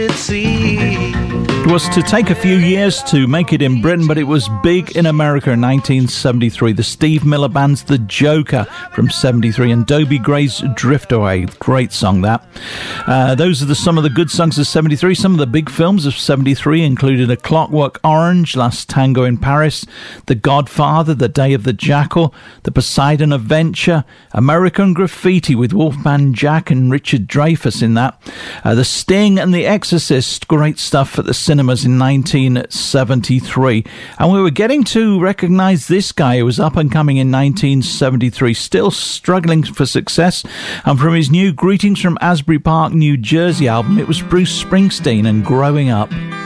It was to take a few years to make it in Britain, but it was big in America in 1973. The Steve Miller Band's The Joker from 73 and Dobie Gray's Drift Away. Great song, that. Those are some of the good songs of 73. Some of the big films of 73 included A Clockwork Orange, Last Tango in Paris, The Godfather, The Day of the Jackal, The Poseidon Adventure, American Graffiti with Wolfman Jack and Richard Dreyfuss in that, The Sting and The Exorcist. Great stuff at the cinemas in 1973. And we were getting to recognise this guy who was up and coming in 1973, still struggling for success. And from his new Greetings from Asbury Park, New Jersey album, it was Bruce Springsteen and Growing Up.